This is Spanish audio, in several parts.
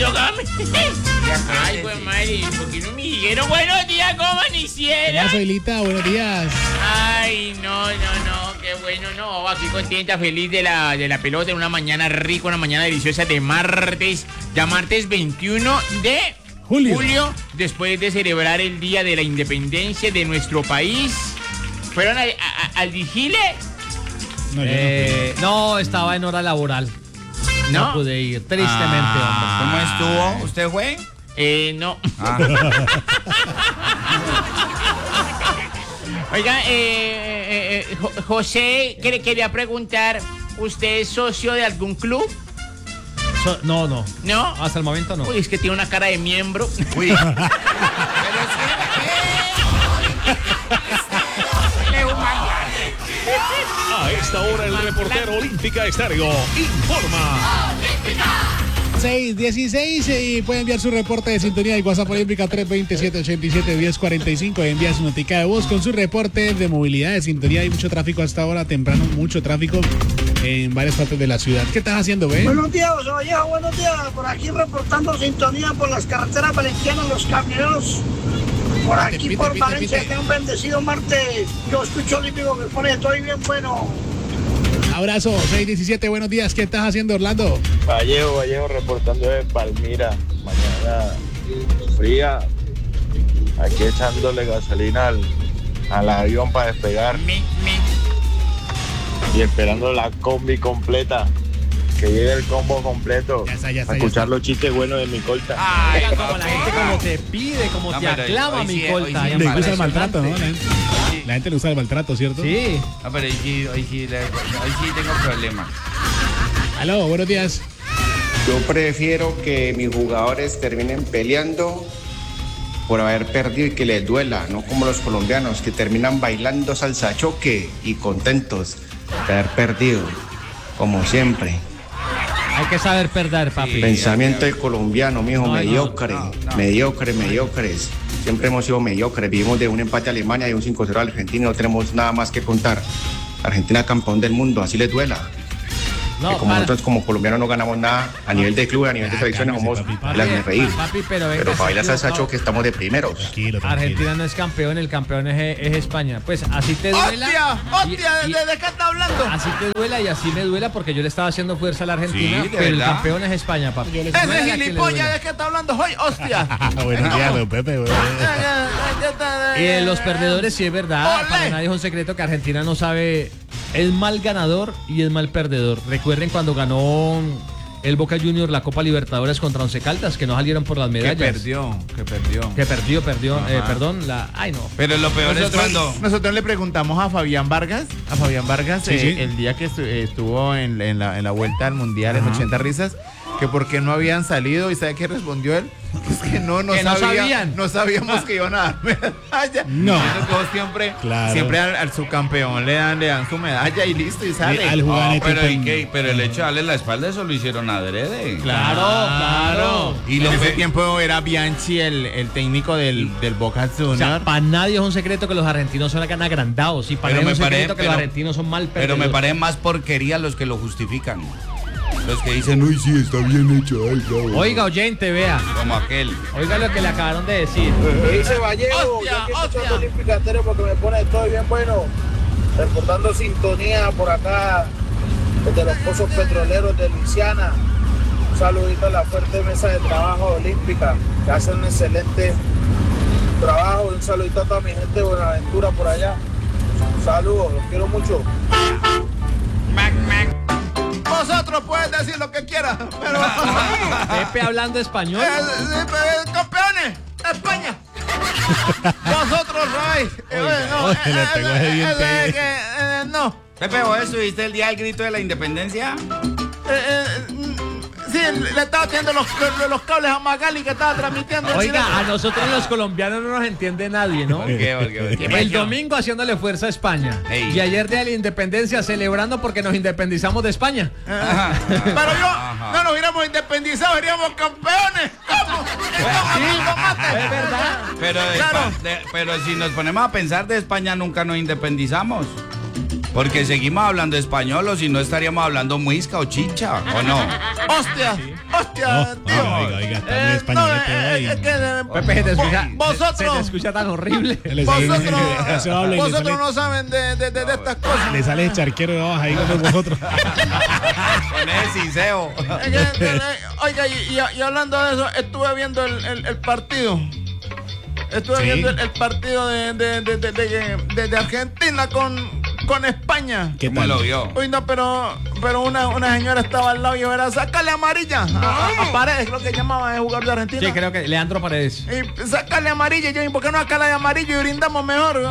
tócame. Ay, pues madre, ¿por qué no me dijeron buenos días? ¿Cómo amaneciera? Hola, Soilita, buenos días. Ay, no, qué bueno, no. Aquí contenta, feliz de la pelota, en una mañana rica, una mañana deliciosa de martes. Ya martes 21 de julio, después de celebrar el Día de la Independencia de nuestro país. ¿Fueron al vigile? No, yo no fui. No, estaba en hora laboral. ¿No? No pude ir, tristemente, hombre. ¿Cómo estuvo? ¿Usted fue? No. Oiga, José, que le quería preguntar, ¿usted es socio de algún club? No. ¿No? Hasta el momento no. Uy, es que tiene una cara de miembro. Uy. A esta hora el reportero Olímpica Estéreo informa. 6:16 y puede enviar su reporte de sintonía de WhatsApp Olímpica 320-787-1045. Envía su notica de voz con su reporte de movilidad de sintonía. Hay mucho tráfico hasta ahora temprano, mucho tráfico en varias partes de la ciudad. ¿Qué estás haciendo, güey? Buenos días, Vallejo, buenos días. Por aquí reportando sintonía por las carreteras valencianas, los camioneros. Por aquí, por Valencia, que un bendecido martes. Yo escucho Olímpico que pone estoy bien bueno. Abrazo, 6:17, buenos días. ¿Qué estás haciendo, Orlando? Vallejo, reportando de Palmira. Mañana fría. Aquí echándole gasolina al avión para despegar. Y esperando la combi completa. Que llegue el combo completo. Ya está. Escuchar los chistes buenos de mi colta. Ay, como la gente como te pide, como te aclama, mi colta. Le gusta el maltrato, ¿no? La gente le gusta el maltrato, ¿cierto? Sí. No, pero hoy sí tengo problemas. Aló, buenos días. Yo prefiero que mis jugadores terminen peleando por haber perdido y que les duela, no como los colombianos que terminan bailando salsa choque y contentos de haber perdido, como siempre. Hay que saber perder, papi. Pensamiento del colombiano, mijo, mediocre. Mediocres. Siempre hemos sido mediocres. Vivimos de un empate a Alemania y un 5-0 a Argentina y no tenemos nada más que contar. Argentina campeón del mundo, así les duela. Que como nosotros como colombianos no ganamos nada a nivel de club, a nivel de selecciones, somos las de reír. Papi, pero para bailar salsa choque estamos de primeros. Tranquilo. Argentina no es campeón, el campeón es España. Pues así te duela. ¡Hostia! ¿De qué está hablando? Así te duela y así me duela porque yo le estaba haciendo fuerza a la Argentina, Sí, de pero el verdad. campeón es España, papi. Ese gilipollas, ¿de qué está hablando hoy? ¡Hostia! Buenos días, don Pepe, güey. Y de los perdedores sí es verdad. ¡Ole! Para nadie es un secreto que Argentina no sabe. Es mal ganador y es mal perdedor. Recuerden cuando ganó el Boca Juniors la Copa Libertadores contra Once Caldas, que no salieron por las medallas. Que perdió. Perdón. Ay, no. Pero lo peor es cuando... Nosotros le preguntamos a Fabián Vargas, Sí. el día que estuvo en la vuelta al Mundial en 80 risas, que por qué no habían salido, y ¿sabe qué respondió él? Es que no sabían. No sabíamos que iban a dar medalla. No. Todos siempre al subcampeón le dan su medalla y listo, y sale. Al jugar Pero el hecho de darle la espalda, eso lo hicieron adrede. Claro. Y en ese tiempo era Bianchi el técnico del Boca O sea, Juniors. para nadie es un secreto que los argentinos son acá agrandados. Y para Pero nadie es me un secreto pare- que los pero- argentinos son mal Pero perdedores. me parecen más porquería los que lo justifican. Los que dicen, uy, sí, está bien hecho. Ay, bravo. Oiga, oyente, vea. Como aquel. Oiga lo que le acabaron de decir. Dice Vallejo, ¡Hostia, yo aquí escuchando hostia! Olímpica Estéreo porque me pone estoy bien bueno. Reportando sintonía por acá desde los pozos petroleros de Luisiana. Un saludito a la fuerte mesa de trabajo Olímpica, que hacen un excelente trabajo. Un saludito a toda mi gente de Buenaventura por allá. Saludos, los quiero mucho. Vosotros pueden decir lo que quieran, pero... Pepe hablando español. ¡Campeones! ¡España! Vosotros sabéis. le pegó ese diente. No. Pepe, ¿vos estuviste el día del grito de la independencia? Sí, le estaba haciendo los cables a Magali que estaba transmitiendo. Oiga, a nosotros los colombianos no nos entiende nadie, ¿no? ¿Por qué? El domingo haciéndole fuerza a España. Ey. Y ayer de la independencia celebrando porque nos independizamos de España. Pero no nos hubiéramos independizado, seríamos campeones. ¿Cómo? Es verdad. Pero si nos ponemos a pensar, de España nunca nos independizamos. Porque seguimos hablando español o si no estaríamos hablando muisca o chicha, ¿o no? ¡Hostia! Tío. Oiga, está muy españolete hoy. Es que Pepe, se te escucha, vosotros- se te escucha tan horrible. vosotros no saben de estas cosas. Le sale el charquero de abajo ahí con vosotros. Con ese siseo. Oiga, y hablando de eso, estuve viendo el partido. Estuve viendo el partido de Argentina con España. ¿Qué ¿Cómo tal? lo vio? Uy, no, pero una señora estaba al lado y yo era, sácale amarilla a Paredes, creo que llamaba el jugador de Argentina. Sí, creo que Leandro Paredes. Y sácale amarilla, y yo, ¿y por qué no acá la amarilla y brindamos mejor?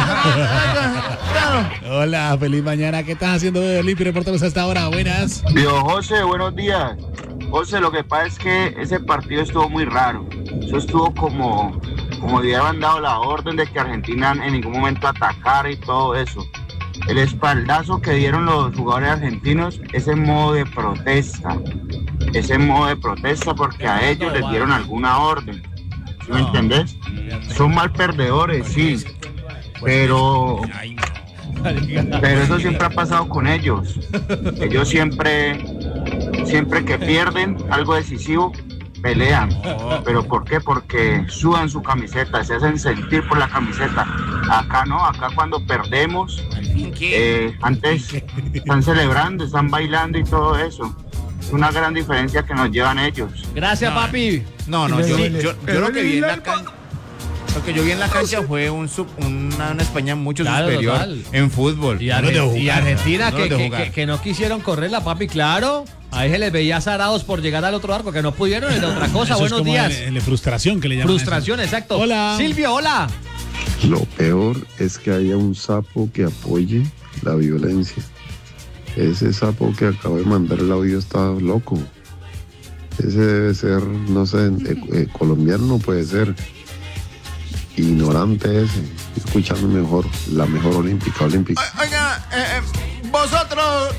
Claro. Hola, feliz mañana. ¿Qué estás haciendo de Olimpia? Reportanos hasta ahora. Buenas. Dios José, buenos días. José, lo que pasa es que ese partido estuvo muy raro. Eso estuvo como habían dado la orden de que Argentina en ningún momento atacara y todo eso. El espaldazo que dieron los jugadores argentinos es en modo de protesta. Es en modo de protesta porque a ellos les dieron alguna orden. ¿Sí me entendés? Son mal perdedores, sí. Pero eso siempre ha pasado con ellos. Ellos siempre que pierden algo decisivo, pelean. ¿Pero por qué? Porque sudan su camiseta, se hacen sentir por la camiseta. Acá no, acá cuando perdemos, antes están celebrando, están bailando y todo eso. Es una gran diferencia que nos llevan ellos. Gracias, papi. No, yo lo que vi en la cancha. Lo que yo vi en la cancha fue una España mucho superior total. en fútbol. Y Argentina No los dejó jugar. que no quisieron correrla, papi, claro. Ahí se les veía zarados por llegar al otro arco, que no pudieron, en otra cosa. Eso Buenos es como días. el frustración que le llaman. Frustración, exacto. Hola. Silvio, hola. Lo peor es que haya un sapo que apoye la violencia. Ese sapo que acaba de mandar el audio está loco. Ese debe ser, no sé, colombiano no puede ser. Ignorante ese. Escuchando mejor, la mejor olímpica. Oiga, vosotros...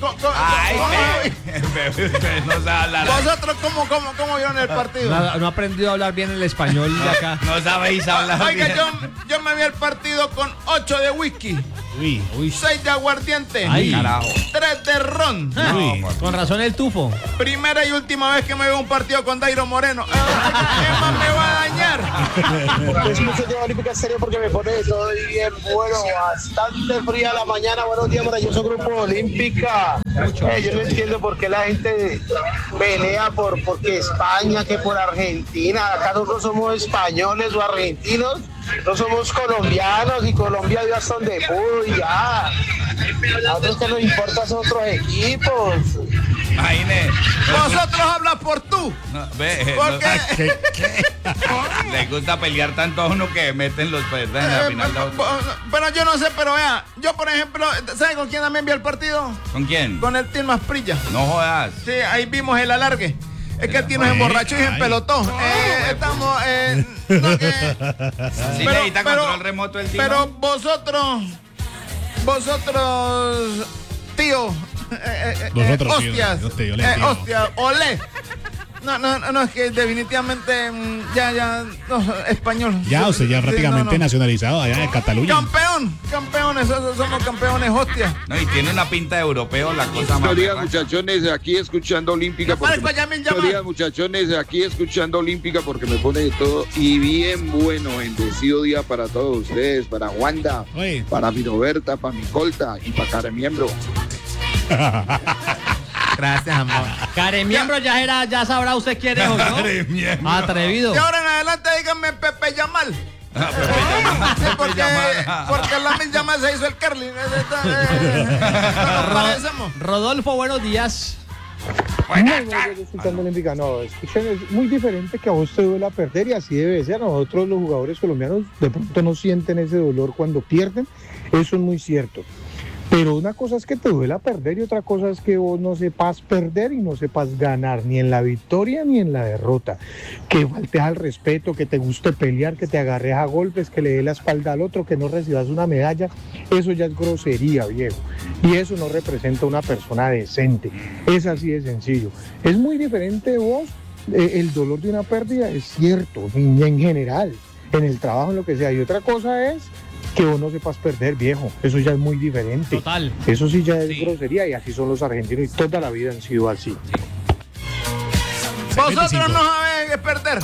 No sabe hablar. ¿Vosotros cómo vieron el partido? No ha aprendido a hablar bien el español de acá. No sabéis hablar. Oiga, bien. yo me vi el partido con 8 de whisky, Uy. 6 de aguardiente, Ay. Carajo. 3 de ron. Uy. Con razón el tufo. Primera y última vez que me veo un partido con Dairo Moreno. ¿Qué más me va a dañar? Es mucho tema olímpica serio porque me pone todo bien bueno, bastante fría la mañana. Buenos días, maravilloso grupo olímpica. Yo no entiendo por qué la gente pelea porque España, que por Argentina. Acá nosotros somos españoles o argentinos, no somos colombianos y Colombia dio hasta donde pudo y ya. A nosotros que nos importa son otros equipos. Imagine. Vosotros hablas por tú. No, ve, ¿Por no- qué? Le gusta pelear tanto a uno que meten los perdas en la final. Pero yo no sé, pero vea, yo por ejemplo, ¿sabe con quién también vi el partido? ¿Con quién? Con el Team Asprilla. No jodas. Sí, ahí vimos el alargue. Es que el Tino se emborrachó y se empelotó. Estamos... no, que... Si necesita control remoto el Tino. Pero vosotros, tío, Vosotros, tío, hostias, yo le entiendo. hostias, olé. No, es que definitivamente ya, no, español. Ya, usted ya Sí, prácticamente no. nacionalizado allá de Cataluña. Campeones, somos campeones, hostias. No, y tiene una pinta de europeo la cosa más. Buenos días, berraca. muchachones, aquí escuchando Olímpica. Parezco a Yamil Buenos Yamal. días, muchachones, aquí escuchando Olímpica porque me pone de todo y bien bueno. Bendecido día para todos ustedes, para Wanda, Oye. para Viroberta, para mi colta y para Caremiembro. Gracias, amor. Caremiembro ya sabrá usted quién es, ¿o no? Caremiembro. Atrevido. De ahora en adelante díganme Pepe Yamal. Ah, Pepe Yamal, Sí, Pepe Yamal. porque la Mil Yamal se hizo el curling. Nos parecemos. Rodolfo, buenos días. Muy buenos días, escuchando Olímpica. No, escuchen, es muy diferente que a vos te duela perder y así debe ser. Nosotros los jugadores colombianos de pronto no sienten ese dolor cuando pierden. Eso es muy cierto. Pero una cosa es que te duela perder y otra cosa es que vos no sepas perder y no sepas ganar, ni en la victoria ni en la derrota. Que faltes al respeto, que te guste pelear, que te agarres a golpes, que le dé la espalda al otro, que no recibas una medalla. Eso ya es grosería, viejo. Y eso no representa una persona decente. Es así de sencillo. Es muy diferente vos, el dolor de una pérdida es cierto, en general, en el trabajo, en lo que sea. Y otra cosa es que vos no sepas perder, viejo. Eso ya es muy diferente. Total. Eso sí ya es grosería y así son los argentinos y toda la vida han sido así. Vosotros no saben qué perder.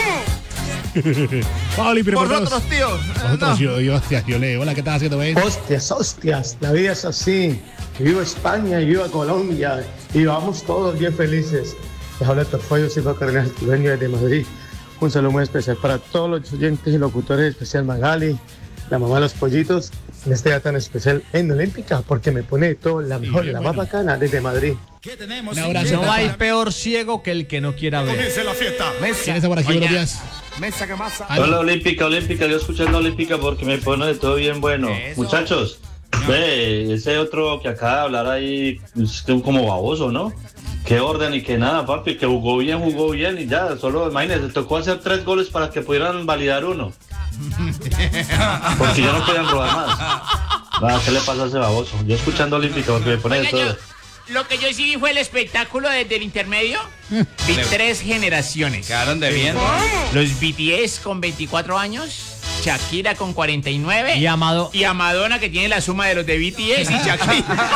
Pauli, pero Vosotros, tíos. Vosotros, yo leo. Hola, ¿qué estás haciendo, Ben? Hostias, la vida es así. Viva España y viva Colombia. Y vamos todos bien felices. Les habla Torfollo Silva Cardenal, dueño de Madrid. Un saludo muy especial para todos los oyentes y locutores, especial Magali, la mamá de los pollitos, en este día tan especial en Olímpica, porque me pone todo la mejor, la más bacana desde Madrid. Un abrazo. No hay peor ciego que el que no quiera ver. Comience la fiesta. ¿Quién está por aquí? Buenos días. Mesa que masa. Hola Olímpica, yo escuchando Olímpica porque me pone de todo bien bueno. Eso. Muchachos, ve, ese otro que acaba de hablar ahí es como baboso, ¿no? Qué orden y qué nada, papi, que jugó bien y ya, solo imagínense, tocó hacer 3 goles para que pudieran validar uno. Porque ya no podían robar más. ¿Qué le pasa a ese baboso? Yo escuchando Olímpica porque me pone de todo. Lo que yo sí vi fue el espectáculo desde el intermedio. Vi 3 generaciones. Quedaron de bien. Los BTS con 24 años, Shakira con 49 Y a Madonna, que tiene la suma de los de BTS y Shakira.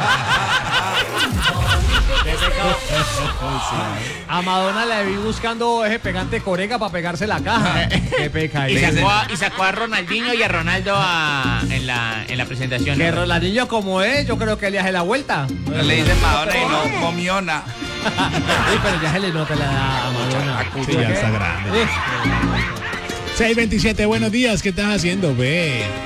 A Madonna la vi buscando ese pegante corega para pegarse la caja. Qué peca. Y sacó a Ronaldinho y a Ronaldo en la presentación. Que Ronaldinho como es, yo creo que le hace la vuelta. Le dicen Madonna y no Momiona. Sí, pero ya se le nota la edad a Madonna. Sí, ya está grande. 6:27, buenos días, ¿qué estás haciendo, ve?